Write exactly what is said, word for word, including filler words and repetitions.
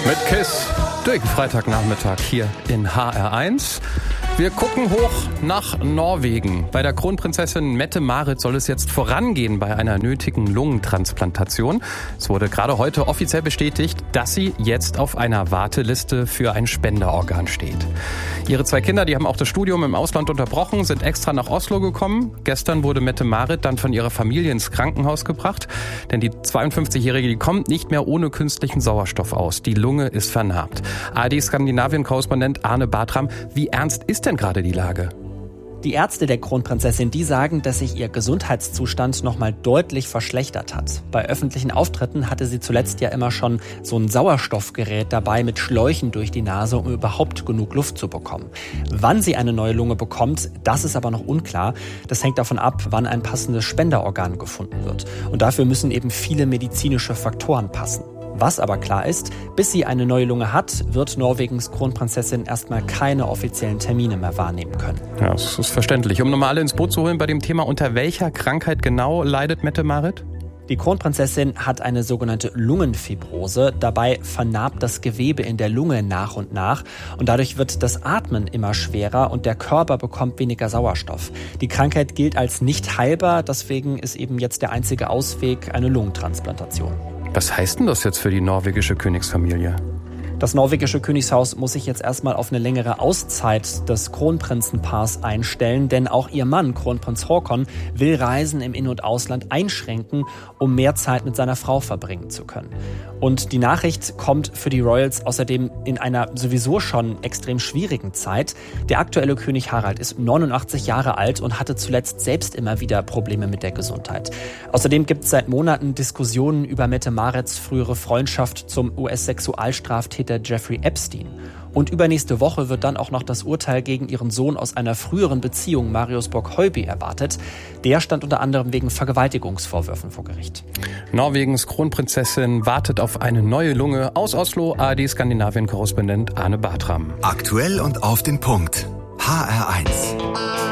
Mit Kiss durch Freitagnachmittag hier in H R eins. Wir gucken hoch nach Norwegen. Bei der Kronprinzessin Mette-Marit soll es jetzt vorangehen bei einer nötigen Lungentransplantation. Es wurde gerade heute offiziell bestätigt, dass sie jetzt auf einer Warteliste für ein Spenderorgan steht. Ihre zwei Kinder, die haben auch das Studium im Ausland unterbrochen, sind extra nach Oslo gekommen. Gestern wurde Mette-Marit dann von ihrer Familie ins Krankenhaus gebracht, denn die zweiundfünfzigjährige, die kommt nicht mehr ohne künstlichen Sauerstoff aus. Die Lunge ist vernarbt. A R D-Skandinavien-Korrespondent Arne Bartram, wie ernst ist denn gerade die Lage? Die Ärzte der Kronprinzessin, die sagen, dass sich ihr Gesundheitszustand noch mal deutlich verschlechtert hat. Bei öffentlichen Auftritten hatte sie zuletzt ja immer schon so ein Sauerstoffgerät dabei mit Schläuchen durch die Nase, um überhaupt genug Luft zu bekommen. Wann sie eine neue Lunge bekommt, das ist aber noch unklar. Das hängt davon ab, wann ein passendes Spenderorgan gefunden wird. Und dafür müssen eben viele medizinische Faktoren passen. Was aber klar ist, bis sie eine neue Lunge hat, wird Norwegens Kronprinzessin erstmal keine offiziellen Termine mehr wahrnehmen können. Ja, das ist verständlich. Um nochmal alle ins Boot zu holen bei dem Thema, unter welcher Krankheit genau leidet Mette-Marit? Die Kronprinzessin hat eine sogenannte Lungenfibrose. Dabei vernarbt das Gewebe in der Lunge nach und nach. Und dadurch wird das Atmen immer schwerer und der Körper bekommt weniger Sauerstoff. Die Krankheit gilt als nicht heilbar. Deswegen ist eben jetzt der einzige Ausweg eine Lungentransplantation. Was heißt denn das jetzt für die norwegische Königsfamilie? Das norwegische Königshaus muss sich jetzt erstmal auf eine längere Auszeit des Kronprinzenpaars einstellen, denn auch ihr Mann, Kronprinz Haakon, will Reisen im In- und Ausland einschränken, um mehr Zeit mit seiner Frau verbringen zu können. Und die Nachricht kommt für die Royals außerdem in einer sowieso schon extrem schwierigen Zeit. Der aktuelle König Harald ist neunundachtzig Jahre alt und hatte zuletzt selbst immer wieder Probleme mit der Gesundheit. Außerdem gibt es seit Monaten Diskussionen über Mette-Marits frühere Freundschaft zum U S-Sexualstraftäter Jeffrey Epstein. Und übernächste Woche wird dann auch noch das Urteil gegen ihren Sohn aus einer früheren Beziehung, Marius Borg-Høiby, erwartet. Der stand unter anderem wegen Vergewaltigungsvorwürfen vor Gericht. Norwegens Kronprinzessin wartet auf eine neue Lunge. Aus Oslo, A R D-Skandinavien-Korrespondent Arne Bartram. Aktuell und auf den Punkt. H R eins.